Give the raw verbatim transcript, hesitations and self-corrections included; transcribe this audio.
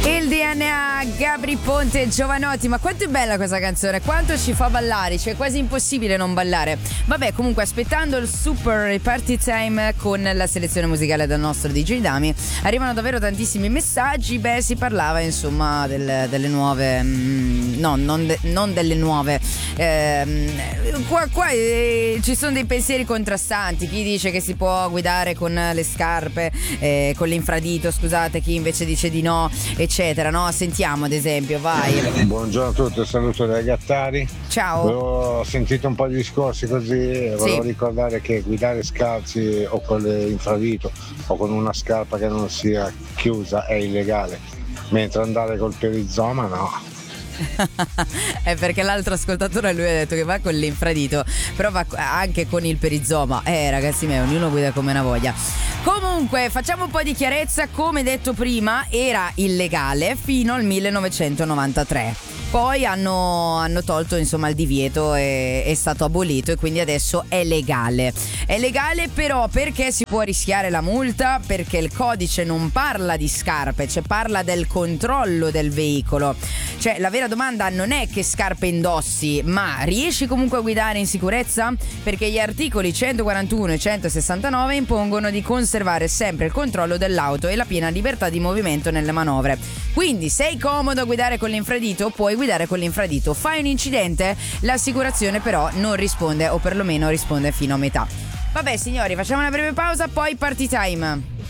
Il D N A, Gabry Ponte e Giovanotti. Ma quanto è bella questa canzone, quanto ci fa ballare, cioè è quasi impossibile non ballare. Vabbè, comunque aspettando il super party time con la selezione musicale del nostro D J Dami, arrivano davvero tantissimi messaggi. Beh, si parlava insomma del, delle nuove mm, no, non, de, non delle nuove eh, qua, qua eh, ci sono dei pensieri contrastanti. Chi dice che si può guidare con le scarpe, eh, con l'infradito, scusate, chi invece dice di no, eccetera, no? Sentiamo ad esempio, vai. Buongiorno a tutti, saluto dai Gattari. Ciao. Ho sentito un po' di discorsi così e volevo sì. ricordare che guidare scalzi o con l'infradito o con una scarpa che non sia chiusa è illegale, mentre andare col perizoma no. È perché l'altro ascoltatore, lui ha detto che va con l'infradito, però va anche con il perizoma. Eh ragazzi miei, ognuno guida come una voglia. Comunque facciamo un po' di chiarezza. Come detto prima, era illegale fino al millenovecentonovantatré. Poi hanno, hanno tolto insomma il divieto, è, è stato abolito e quindi adesso è legale. È legale però perché si può rischiare la multa, perché il codice non parla di scarpe, cioè parla del controllo del veicolo. Cioè la vera domanda non è che scarpe indossi, ma riesci comunque a guidare in sicurezza? Perché gli articoli centoquarantuno e centosessantanove impongono di conservare sempre il controllo dell'auto e la piena libertà di movimento nelle manovre. Quindi sei comodo a guidare con l'infradito, puoi guidare con l'infradito. Fai un incidente, l'assicurazione però non risponde, o perlomeno risponde fino a metà. Vabbè signori, facciamo una breve pausa, poi party time.